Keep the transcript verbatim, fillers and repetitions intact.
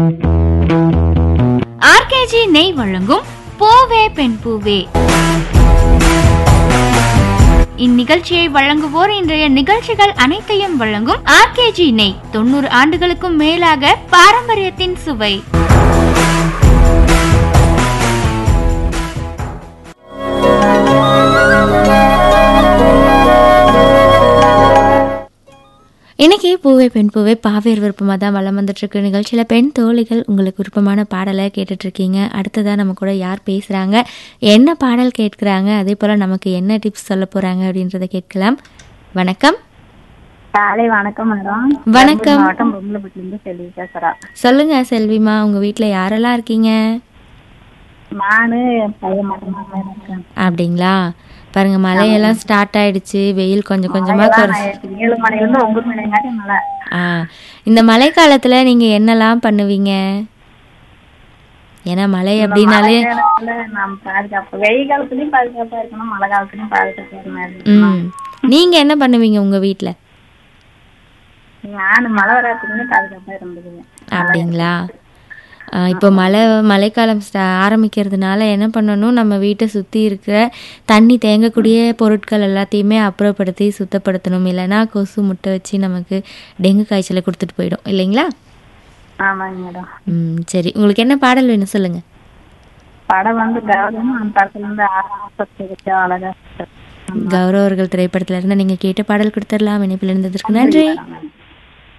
RKG நெய் வழங்கும் பூவே பெண் பூவே. இந்நிகழ்ச்சியை வழங்குவோர் இன்றைய நிகழ்ச்சிகள் அனைத்தையும் வழங்கும் ஆர்கேஜி நெய். தொண்ணூறு ஆண்டுகளுக்கும் மேலாக பாரம்பரியத்தின் சுவை. இன்னைக்கு பூவே பெண் பூவே பாவேர் விருப்பமாக தான் வளம் வந்துட்டுருக்கு. நிகழ்ச்சியில் பெண் தோழிகள் உங்களுக்கு விருப்பமான பாடலை கேட்டுட்ருக்கீங்க. அடுத்ததாக நம்ம கூட யார் பேசுகிறாங்க, என்ன பாடல் கேட்குறாங்க, அதே போல் நமக்கு என்ன டிப்ஸ் சொல்ல போகிறாங்க அப்படின்றத கேட்கலாம். வணக்கம். காலை வணக்கம் மேடம். வணக்கம். செல்வி பேசுறா. சொல்லுங்க செல்விமா, உங்கள் வீட்டில் யாரெல்லாம் இருக்கீங்க? நானு பையன் மட்டும்தான் இருக்கேன். அப்படிங்களா? பாருங்க, மழையெல்லாம் ஸ்டார்ட் ஆயிடுச்சு. வெயில் கொஞ்சம் கொஞ்சமா ஏழு மணில இருந்து ஒன்பது மணி வரைக்கும் மழை. ஆ, இந்த மழை காலத்துல நீங்க என்னெல்லாம் பண்ணுவீங்க? ஏன்னா மழை அப்படின்னாலே நாம் பாதுகாப்பு, வெயில் காலத்துலயும் பாதுகாப்பா இருக்கணும், மழை காலத்துலயும் பாதுகாப்பா இருக்கணும். ம், நீங்க என்ன பண்ணுவீங்க உங்க வீட்டுல? நானு மழை வராதுக்குமே பாதுகாப்பா இருந்துக்குவேன். அப்படிங்களா? இப்போ மழை மழைக்காலம் ஆரம்பிக்கிறதுனால என்ன பண்ணணும், நம்ம வீட்டை சுற்றி இருக்கிற தண்ணி தேங்கக்கூடிய பொருட்கள் எல்லாத்தையுமே அப்புறப்படுத்தி சுத்தப்படுத்தணும். இல்லைன்னா கொசு முட்டை வச்சு நமக்கு டெங்கு காய்ச்சலை கொடுத்துட்டு போயிடும் இல்லைங்களா? ஆமாங்க மேடம். ம், சரி. உங்களுக்கு என்ன பாடல் வேணும் சொல்லுங்க. படம் வந்து கௌரவம், அந்த படத்துல இருந்து அழகா கௌரவர்கள் திரைப்படத்துல இருந்து நீங்க கேட்ட பாடல் கொடுத்துடலாம். இணைப்பில் இருந்ததற்கு நன்றி.